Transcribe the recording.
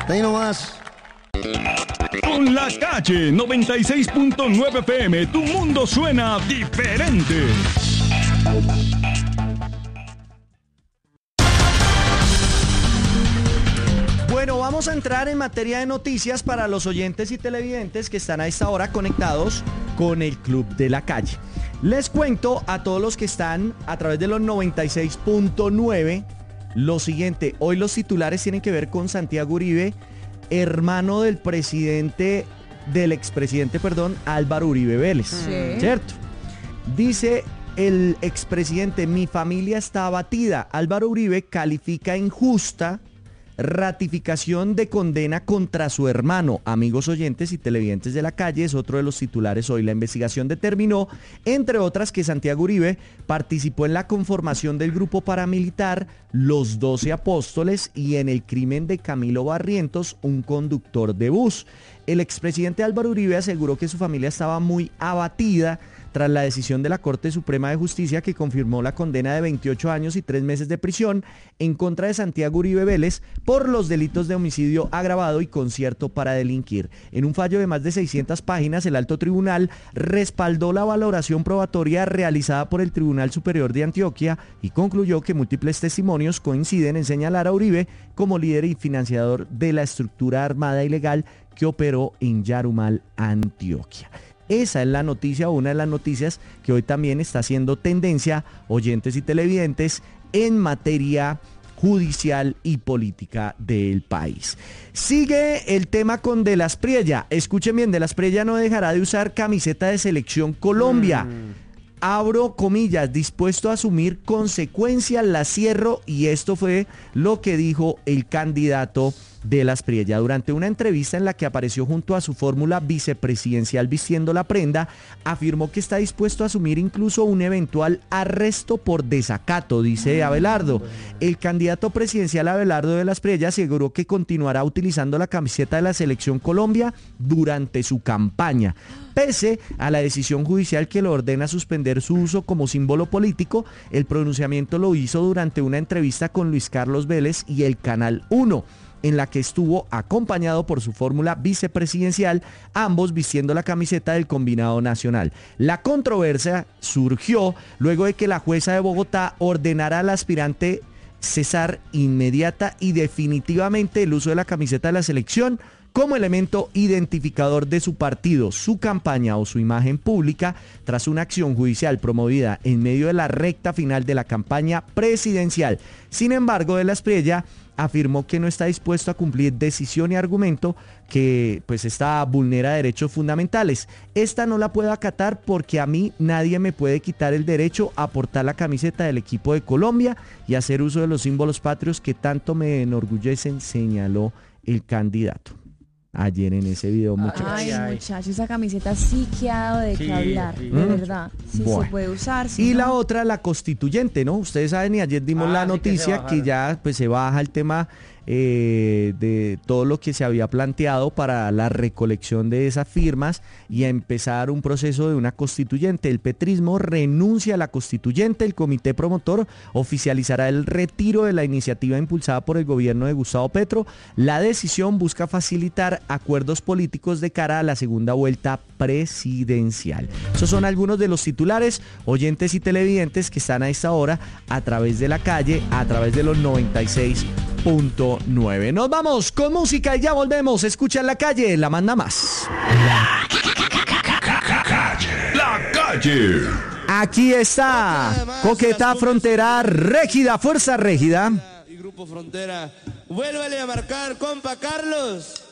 Ahí nomás. Con La Calle 96.9 FM, tu mundo suena diferente. Bueno, vamos a entrar en materia de noticias para los oyentes y televidentes que están a esta hora conectados con el Club de la Calle. Les cuento a todos los que están a través de los 96.9 lo siguiente. Hoy los titulares tienen que ver con Santiago Uribe, hermano del expresidente, Álvaro Uribe Vélez, ¿cierto? Dice el expresidente: mi familia está abatida. Álvaro Uribe califica injusta ratificación de condena contra su hermano. Amigos oyentes y televidentes de La Calle, es otro de los titulares hoy. La investigación determinó, entre otras, que Santiago Uribe participó en la conformación del grupo paramilitar Los 12 Apóstoles y en el crimen de Camilo Barrientos, un conductor de bus. El expresidente Álvaro Uribe aseguró que su familia estaba muy abatida tras la decisión de la Corte Suprema de Justicia que confirmó la condena de 28 años y 3 meses de prisión en contra de Santiago Uribe Vélez por los delitos de homicidio agravado y concierto para delinquir. En un fallo de más de 600 páginas, el alto tribunal respaldó la valoración probatoria realizada por el Tribunal Superior de Antioquia y concluyó que múltiples testimonios coinciden en señalar a Uribe como líder y financiador de la estructura armada ilegal que operó en Yarumal, Antioquia. Esa es la noticia, una de las noticias que hoy también está haciendo tendencia, oyentes y televidentes, en materia judicial y política del país. Sigue el tema con De Las Priella. Escuchen bien, De Las Priella no dejará de usar camiseta de Selección Colombia. Abro comillas, dispuesto a asumir consecuencias, la cierro, y esto fue lo que dijo el candidato De Las Priella durante una entrevista en la que apareció junto a su fórmula vicepresidencial vistiendo la prenda. Afirmó que está dispuesto a asumir incluso un eventual arresto por desacato, dice Abelardo. El candidato presidencial Abelardo De Las Priella aseguró que continuará utilizando la camiseta de la Selección Colombia durante su campaña, pese a la decisión judicial que le ordena suspender su uso como símbolo político. El pronunciamiento lo hizo durante una entrevista con Luis Carlos Vélez y el Canal 1, en la que estuvo acompañado por su fórmula vicepresidencial, ambos vistiendo la camiseta del Combinado Nacional. La controversia surgió luego de que la jueza de Bogotá ordenara al aspirante cesar inmediata y definitivamente el uso de la camiseta de la selección como elemento identificador de su partido, su campaña o su imagen pública, tras una acción judicial promovida en medio de la recta final de la campaña presidencial. Sin embargo, De Las Priella afirmó que no está dispuesto a cumplir decisión y argumento que pues esta vulnera derechos fundamentales. Esta no la puedo acatar porque a mí nadie me puede quitar el derecho a portar la camiseta del equipo de Colombia y hacer uso de los símbolos patrios que tanto me enorgullecen, señaló el candidato ayer en ese video, muchachos. Ay, muchachos, esa camiseta sí que ha dado de qué hablar, de verdad. Sí, bueno, se puede usar. Sí, y no, la otra, la constituyente, ¿no? Ustedes saben, y ayer dimos la noticia que ya pues se baja el tema de todo lo que se había planteado para la recolección de esas firmas y a empezar un proceso de una constituyente. El petrismo renuncia a la constituyente. El comité promotor oficializará el retiro de la iniciativa impulsada por el gobierno de Gustavo Petro. La decisión busca facilitar acuerdos políticos de cara a la segunda vuelta presidencial. Esos son algunos de los titulares, oyentes y televidentes, que están a esta hora a través de La Calle, a través de los 96.9. Nos vamos con música y ya volvemos. Escucha La Calle, la manda más. La Calle. Aquí está Coqueta Frontera Régida, Fuerza Régida. Y Grupo Frontera, vuélvale a marcar, compa Carlos.